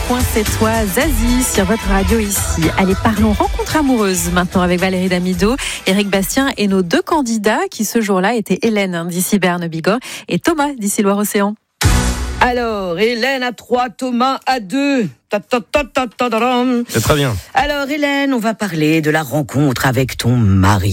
point, c'est toi, Zazie, sur votre radio ici. Allez, parlons rencontre amoureuse maintenant avec Valérie Damido, Éric Bastien et nos deux candidats qui ce jour-là étaient Hélène d'ici Berne-Bigorre et Thomas d'ici Loire-Océan. Alors, Hélène à 3, Thomas à 2. C'est très bien. Alors, Hélène, on va parler de la rencontre avec ton mari.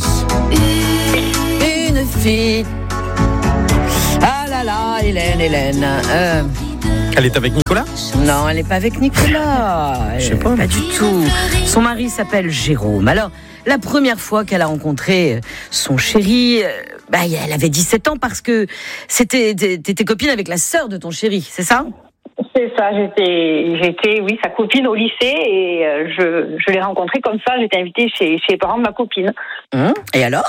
Une fille. Ah là là, Hélène. Elle est avec Nicolas ? Non, elle n'est pas avec Nicolas. Je sais pas. Pas du tout. Son mari s'appelle Jérôme. Alors, la première fois qu'elle a rencontré son chéri, elle avait 17 ans parce que t'étais copine avec la sœur de ton chéri, c'est ça ? C'est ça, j'étais sa copine au lycée et je l'ai rencontrée comme ça, j'étais invitée chez les parents de ma copine. Et alors ?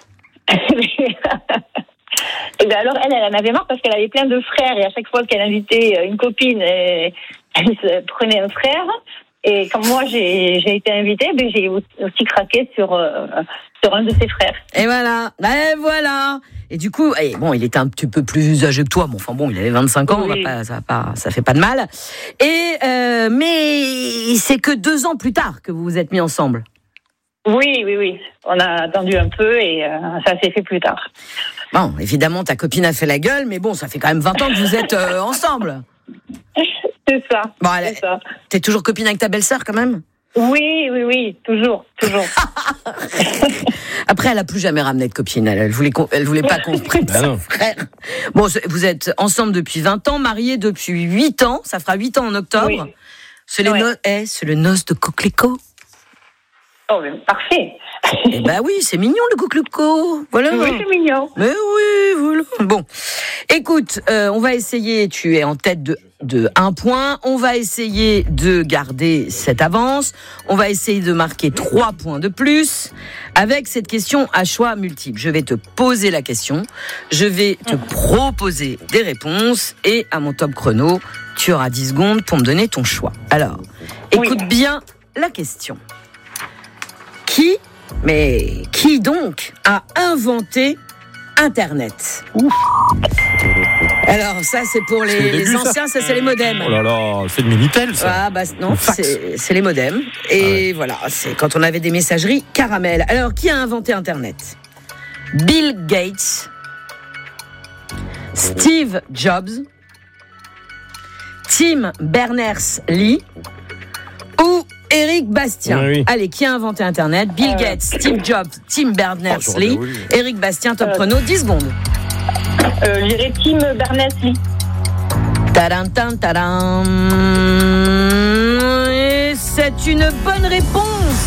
Et bien alors, elle en avait marre parce qu'elle avait plein de frères et à chaque fois qu'elle invitait une copine, elle se prenait un frère. Et comme moi, j'ai été invitée, j'ai aussi craqué sur un de ses frères. Et voilà. Et du coup, il était un petit peu plus âgé que toi. Bon, enfin bon, il avait 25 ans, oui. Ça fait pas de mal. Mais c'est que 2 ans plus tard que vous vous êtes mis ensemble. Oui. On a attendu un peu et ça s'est fait plus tard. Bon, évidemment, ta copine a fait la gueule, mais bon, ça fait quand même 20 ans que vous êtes ensemble. C'est ça. Bon, c'est ça. T'es toujours copine avec ta belle-sœur quand même ? Oui, toujours. Après, elle a plus jamais ramené de copine. Elle voulait pas qu'on prenne son frère. Bon, vous êtes ensemble depuis 20 ans, mariés depuis 8 ans. Ça fera 8 ans en octobre. Oui. C'est le noce de coquelicot. Oh, mais parfait. Eh ben oui, c'est mignon le coquelicot. Voilà. Oui, c'est mignon. Mais oui, voilà. Bon, écoute, on va essayer. Tu es en tête de 1 point. On va essayer de garder cette avance. On va essayer de marquer 3 points de plus avec cette question à choix multiple. Je vais te poser la question. Je vais te proposer des réponses et à mon top chrono, tu auras 10 secondes pour me donner ton choix. Alors, écoute bien la question. Qui donc a inventé Internet ? Alors ça c'est pour les anciens, ça c'est les modems. Oh là là, c'est le Minitel ça. Ah non, c'est les modems. Et voilà, c'est quand on avait des messageries caramel. Alors qui a inventé Internet ? Bill Gates, Steve Jobs, Tim Berners-Lee ou Éric Bastien. Oui. Allez, qui a inventé Internet ? Bill Gates, Steve Jobs, Tim Berners-Lee, Éric Bastien, top chrono, 10 secondes. Je dirais Tim Berners-Lee. Tadam. Et c'est une bonne réponse.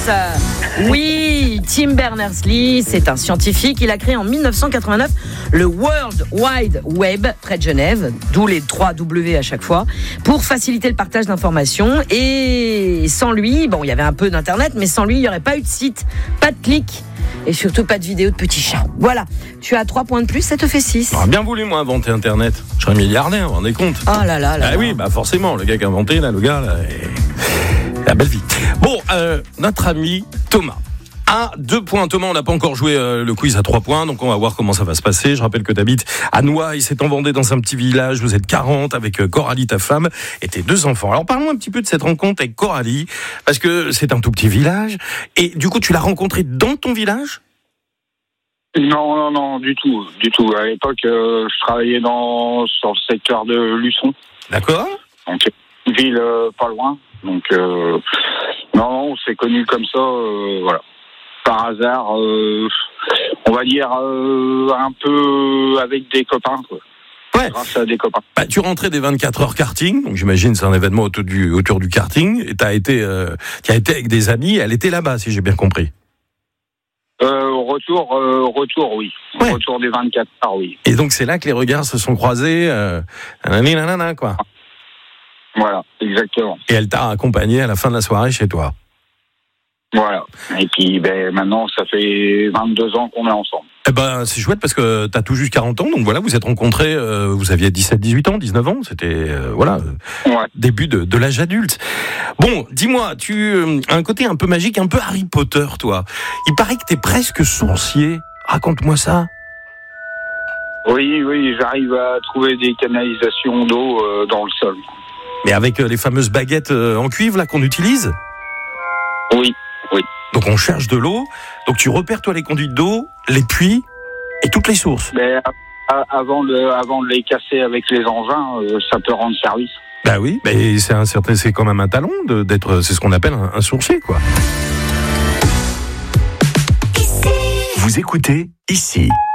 Oui, Tim Berners-Lee, c'est un scientifique. Il a créé en 1989 le World Wide Web près de Genève, d'où les 3 W à chaque fois, pour faciliter le partage d'informations. Et sans lui, il y avait un peu d'Internet, mais sans lui, il n'y aurait pas eu de site, pas de clics. Et surtout pas de vidéos de petits chats. Voilà, tu as 3 points de plus, ça te fait 6. J'aurais bien voulu, moi, inventer Internet. Je serais milliardaire, vous vous rendez compte ? Oh là là. Ah oui, forcément, le gars qui a inventé, là, la belle vie. Bon, notre ami Thomas. 2 points. Thomas, on n'a pas encore joué le quiz à 3 points, donc on va voir comment ça va se passer. Je rappelle que tu habites à Noailles, c'est en Vendée, dans un petit village. Vous êtes 40 avec Coralie, ta femme, et tes 2 enfants. Alors parlons un petit peu de cette rencontre avec Coralie, parce que c'est un tout petit village. Et du coup, tu l'as rencontrée dans ton village ? Non, du tout. À l'époque, je travaillais sur le secteur de Luçon. D'accord. Donc, une ville pas loin. Donc, non, on s'est connus comme ça, voilà. Par hasard, on va dire un peu avec des copains, quoi. Ouais. Grâce à des copains. Tu rentrais des 24 heures karting, donc j'imagine c'est un événement autour du karting, et tu as été avec des amis, elle était là-bas, si j'ai bien compris. Retour, oui. Ouais. Retour des 24 heures, oui. Et donc c'est là que les regards se sont croisés, quoi. Voilà, exactement. Et elle t'a accompagné à la fin de la soirée chez toi. Voilà. Et puis, maintenant, ça fait 22 ans qu'on est ensemble. Eh ben, c'est chouette parce que t'as tout juste 40 ans, donc voilà, vous êtes rencontrés, vous aviez 17, 18 ans, 19 ans, c'était, début de l'âge adulte. Bon, dis-moi, tu as un côté un peu magique, un peu Harry Potter, toi. Il paraît que t'es presque sourcier. Raconte-moi ça. Oui, j'arrive à trouver des canalisations d'eau dans le sol. Mais avec les fameuses baguettes en cuivre là qu'on utilise. Oui. Donc on cherche de l'eau. Donc tu repères toi les conduites d'eau, les puits et toutes les sources. Mais avant de les casser avec les engins, ça peut rendre service. Bah oui, mais c'est quand même un talent d'être, c'est ce qu'on appelle un sourcier, quoi. Vous écoutez ici.